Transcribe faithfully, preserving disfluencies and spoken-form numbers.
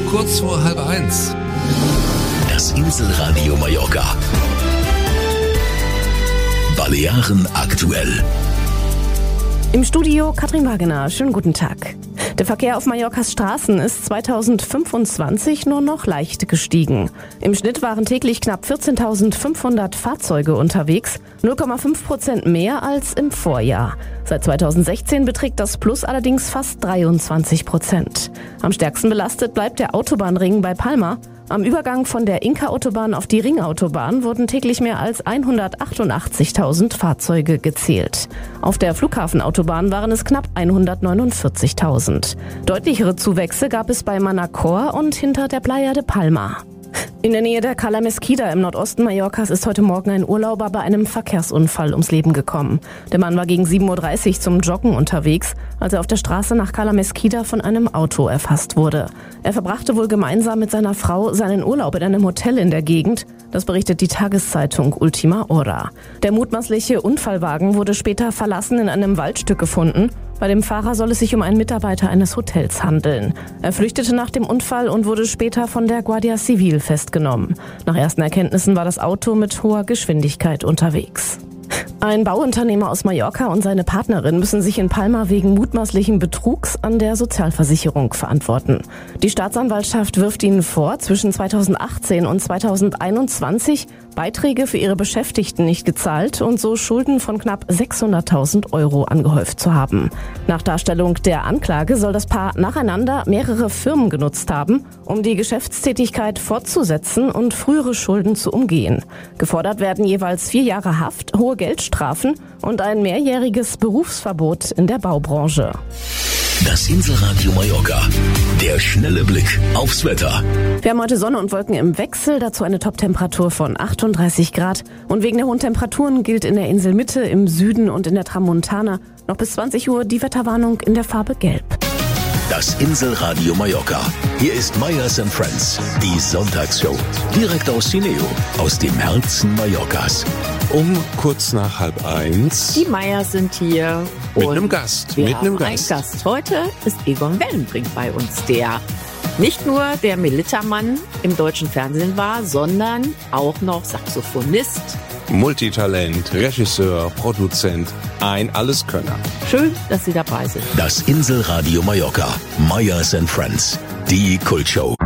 kurz vor halb eins. Das Inselradio Mallorca. Balearen aktuell. Im Studio Katrin Wagener. Schönen guten Tag. Der Verkehr auf Mallorcas Straßen ist zweitausendfünfundzwanzig nur noch leicht gestiegen. Im Schnitt waren täglich knapp vierzehntausendfünfhundert Fahrzeuge unterwegs, null Komma fünf Prozent mehr als im Vorjahr. Seit zweitausendsechzehn beträgt das Plus allerdings fast dreiundzwanzig Prozent. Am stärksten belastet bleibt der Autobahnring bei Palma. Am Übergang von der Inka-Autobahn auf die Ringautobahn wurden täglich mehr als hundertachtundachtzigtausend Fahrzeuge gezählt. Auf der Flughafenautobahn waren es knapp hundertneunundvierzigtausend. Deutlichere Zuwächse gab es bei Manacor und hinter der Playa de Palma. In der Nähe der Cala Mesquida im Nordosten Mallorcas ist heute Morgen ein Urlauber bei einem Verkehrsunfall ums Leben gekommen. Der Mann war gegen sieben Uhr dreißig zum Joggen unterwegs, als er auf der Straße nach Cala Mesquida von einem Auto erfasst wurde. Er verbrachte wohl gemeinsam mit seiner Frau seinen Urlaub in einem Hotel in der Gegend. Das berichtet die Tageszeitung Ultima Hora. Der mutmaßliche Unfallwagen wurde später verlassen in einem Waldstück gefunden. Bei dem Fahrer soll es sich um einen Mitarbeiter eines Hotels handeln. Er flüchtete nach dem Unfall und wurde später von der Guardia Civil festgenommen. Nach ersten Erkenntnissen war das Auto mit hoher Geschwindigkeit unterwegs. Ein Bauunternehmer aus Mallorca und seine Partnerin müssen sich in Palma wegen mutmaßlichen Betrugs an der Sozialversicherung verantworten. Die Staatsanwaltschaft wirft ihnen vor, zwischen zweitausendachtzehn und zweitausendeinundzwanzig Beiträge für ihre Beschäftigten nicht gezahlt und so Schulden von knapp sechshunderttausend Euro angehäuft zu haben. Nach Darstellung der Anklage soll das Paar nacheinander mehrere Firmen genutzt haben, um die Geschäftstätigkeit fortzusetzen und frühere Schulden zu umgehen. Gefordert werden jeweils vier Jahre Haft, hohe Geldstrafen und ein mehrjähriges Berufsverbot in der Baubranche. Das Inselradio Mallorca. Der schnelle Blick aufs Wetter. Wir haben heute Sonne und Wolken im Wechsel, dazu eine Toptemperatur von achtunddreißig Grad. Und wegen der hohen Temperaturen gilt in der Inselmitte, im Süden und in der Tramontana noch bis zwanzig Uhr die Wetterwarnung in der Farbe Gelb. Das Inselradio Mallorca. Hier ist Meyers and Friends, die Sonntagsshow. Direkt aus Cineo, aus dem Herzen Mallorcas. Um kurz nach halb eins. Die Meyers sind hier. Mit einem Gast. Wir mit haben einem einen Gast. Gast. Heute ist Egon Wellenbrink bei uns, der nicht nur der Militermann im deutschen Fernsehen war, sondern auch noch Saxophonist. Multitalent, Regisseur, Produzent, ein Alleskönner. Schön, dass Sie dabei sind. Das Inselradio Mallorca. Meyers and Friends, die Kultshow.